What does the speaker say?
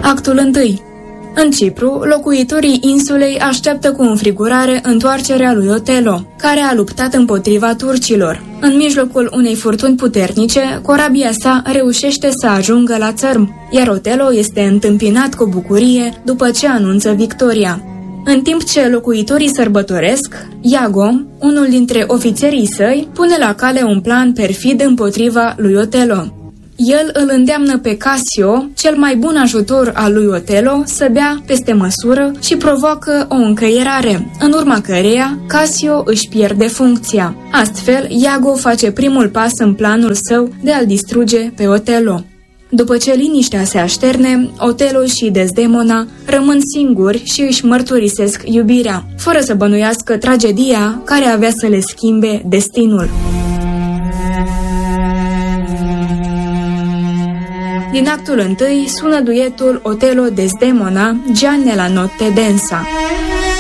Actul 1. În Cipru, locuitorii insulei așteaptă cu înfrigurare întoarcerea lui Otelo, care a luptat împotriva turcilor. În mijlocul unei furtuni puternice, corabia sa reușește să ajungă la țărm, iar Otelo este întâmpinat cu bucurie după ce anunță victoria. În timp ce locuitorii sărbătoresc, Iago, unul dintre ofițerii săi, pune la cale un plan perfid împotriva lui Otelo. El îl îndeamnă pe Casio, cel mai bun ajutor al lui Otelo, să bea peste măsură și provoacă o încăierare, în urma căreia Casio își pierde funcția. Astfel, Iago face primul pas în planul său de a-l distruge pe Otelo. După ce liniștea se așterne, Otelo și Desdemona rămân singuri și își mărturisesc iubirea, fără să bănuiască tragedia care avea să le schimbe destinul. Din actul 1 sună duetul Otelo-Desdemona, Già nella notte densa.